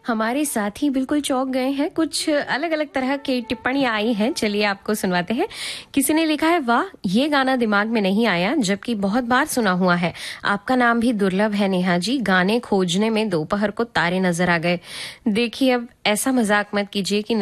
हमारे साथी बिल्कुल चौंक गए हैं। कुछ अलग-अलग तरह की टिप्पणियाँ आई हैं, चलिए आपको सुनवाते हैं। किसी ने लिखा है, वाह! ये गाना दिमाग में नहीं आया, जबकि बहुत बार सुना हुआ है। आपका नाम भी दुर्लभ है नेहा जी, गाने खोजने में दोपहर को तारे नज़र आ गए। देखिए, अब ऐसा मज़ाक मत कीजिए कि